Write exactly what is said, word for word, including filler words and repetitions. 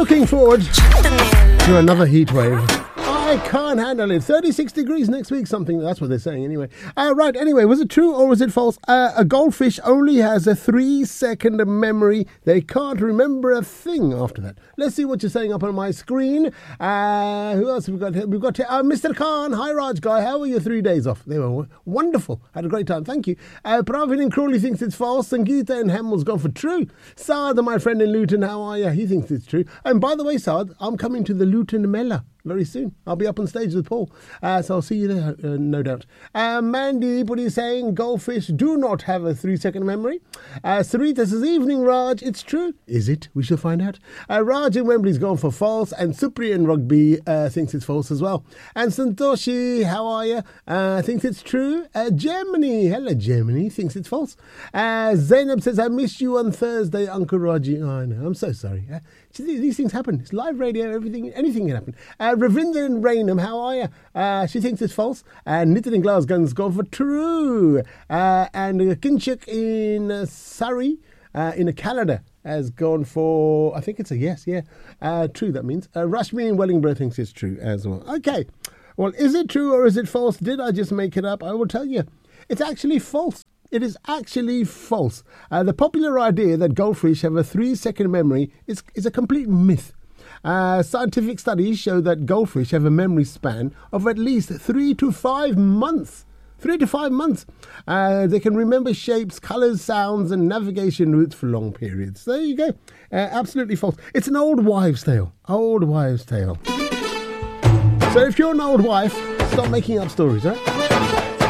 Looking forward to another heat wave. I can't handle it. thirty-six degrees next week, something. That's what they're saying anyway. Uh, right, anyway, was it true or was it false? Uh, a goldfish only has a three-second memory. They can't remember a thing after that. Let's see what you're saying up on my screen. Uh, who else have we got here? We've got uh, Mister Khan. Hi, Raj guy. How were your three days off? They were wonderful. Had a great time. Thank you. Uh, Pravin in Crawley thinks it's false. Sangeeta in Hamill's gone for true. Saad, my friend in Luton, how are you? He thinks it's true. And by the way, Saad, I'm coming to the Luton Mela very soon. I'll be up on stage with Paul. Uh, so I'll see you there, uh, no doubt. Uh, Mandy, what are you saying? Goldfish do not have a three-second memory. Uh, Sarita says, evening, Raj. It's true. Is it? We shall find out. Uh, Raj in Wembley's gone for false. And Supri in Rugby uh, thinks it's false as well. And Santoshi, how are you? Uh, thinks it's true. Uh, Germany, hello, Germany, thinks it's false. Uh, Zainab says, I missed you on Thursday, Uncle Raji. Oh, I know. I'm so sorry. Uh, these things happen. It's live radio. Everything, anything can happen. Uh, Ravinder in Rainham, how are you? Uh, she thinks it's false. And Knitted in Glasgow's gone for true. Uh, and uh, Kinchuk in uh, Surrey, uh, in Canada, has gone for, I think it's a yes, yeah. Uh, true, that means. Uh, Rashmi in Wellingborough thinks it's true as well. Okay. Well, is it true or is it false? Did I just make it up? I will tell you. It's actually false. It is actually false. Uh, the popular idea that goldfish have a three-second memory is, is a complete myth. Uh, scientific studies show that goldfish have a memory span of at least three to five months. Three to five months. Uh, they can remember shapes, colours, sounds, and navigation routes for long periods. There you go. Uh, absolutely false. It's an old wives' tale. Old wives' tale. So if you're an old wife, stop making up stories, right?